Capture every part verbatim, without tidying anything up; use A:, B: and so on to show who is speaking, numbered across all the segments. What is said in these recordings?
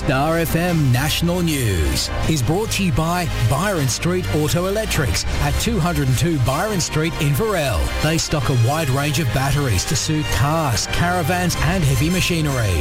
A: Star F M National News is brought to you by Byron Street Auto Electrics at two oh two Byron Street in Varel. They stock a wide range of batteries to suit cars, caravans and heavy machinery.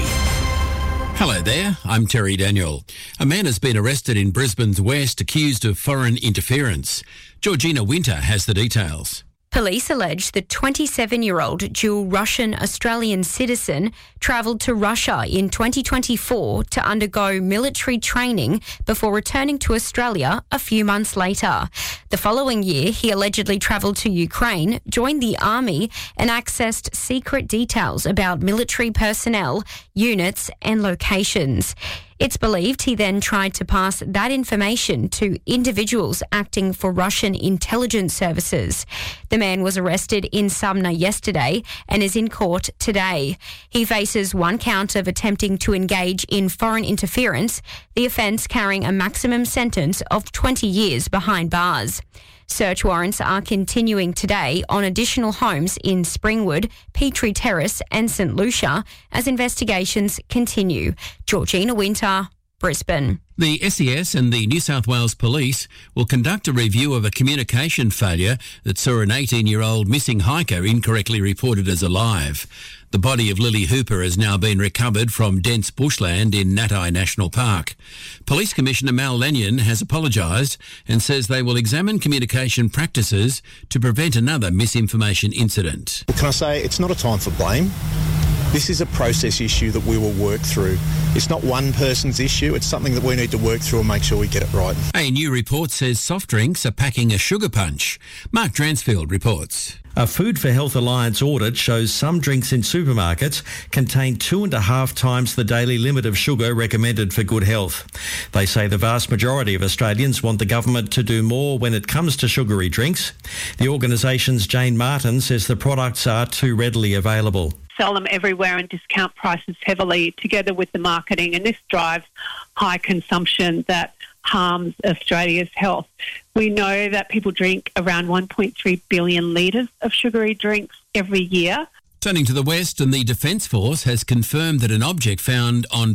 B: Hello there, I'm Terry Daniel. A man has been arrested in Brisbane's west accused of foreign interference. Georgina Winter has the details.
C: Police allege the twenty-seven-year-old dual Russian-Australian citizen travelled to Russia in twenty twenty-four to undergo military training before returning to Australia a few months later. The following year, he allegedly travelled to Ukraine, joined the army and accessed secret details about military personnel, units and locations. It's believed he then tried to pass that information to individuals acting for Russian intelligence services. The man was arrested in Sumner yesterday and is in court today. He faces one count of attempting to engage in foreign interference, the offence carrying a maximum sentence of twenty years behind bars. Search warrants are continuing today on additional homes in Springwood, Petrie Terrace and St Lucia as investigations continue. Georgina Winter, Brisbane.
B: The S E S and the New South Wales Police will conduct a review of a communication failure that saw an eighteen-year-old missing hiker incorrectly reported as alive. The body of Lily Hooper has now been recovered from dense bushland in Natai National Park. Police Commissioner Mal Lanyon has apologised and says they will examine communication practices to prevent another misinformation incident.
D: Well, can I say it's not a time for blame? This is a process issue that we will work through. It's not one person's issue, it's something that we need to work through and make sure we get it right.
B: A new report says soft drinks are packing a sugar punch. Mark Dransfield reports.
E: A Food for Health Alliance audit shows some drinks in supermarkets contain two and a half times the daily limit of sugar recommended for good health. They say the vast majority of Australians want the government to do more when it comes to sugary drinks. The organisation's Jane Martin says the products are too readily available.
F: Sell them everywhere and discount prices heavily together with the marketing, and this drives high consumption that harms Australia's health. We know that people drink around one point three billion litres of sugary drinks every year.
B: Turning to the west, and the Defence Force has confirmed that an object found on